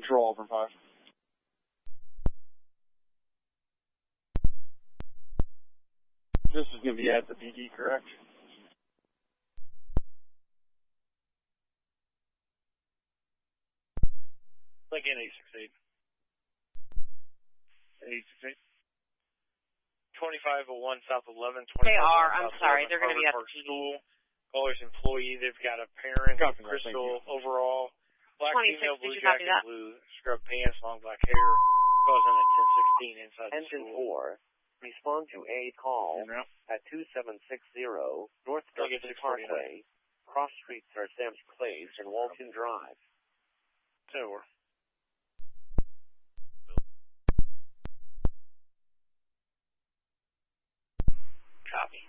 Control over 5. This is going to be at the PD, correct? Again, 868. 868. 2501 South 11. They are. I'm sorry. They're going to be at the PD. School. Caller's employee. They've got a parent. Copy that, Crystal overall. Black 26, female, did blue you copy jacket, that? blue scrub pants, long black hair. Goes in at 1016 inside the Engine school. 4, respond to a call Yeah. at 2760 North Jefferson Parkway, Cross Street, Sir Sam's Place, and Walton Drive. Tower. Copy.